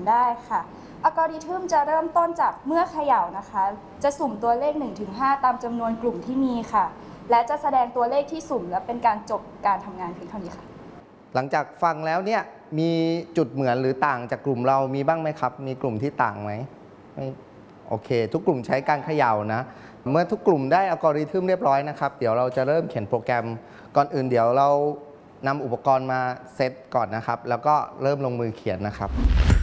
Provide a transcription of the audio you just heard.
ได้ค่ะอัลกอริทึมจะเริ่มต้นจากเมื่อเขย่านะคะจะสุ่มตัวเลข 1-5 ตามจำนวนกลุ่มที่มีค่ะและจะแสดงตัวเลขที่สุ่มและเป็นการจบการทำงานเพียงเท่านี้ค่ะหลังจากฟังแล้วเนี่ยมีจุดเหมือนหรือต่างจากกลุ่มเรามีบ้างไหมครับมีกลุ่มที่ต่างไหมไม่โอเคทุกกลุ่มใช้การเขย่านะเมื่อทุกกลุ่มได้อัลกอริทึมเรียบร้อยนะครับเดี๋ยวเราจะเริ่มเขียนโปรแกรมก่อนอื่นเดี๋ยวเรานำอุปกรณ์มาเซตก่อนนะครับแล้วก็เริ่มลงมือเขียนนะครับ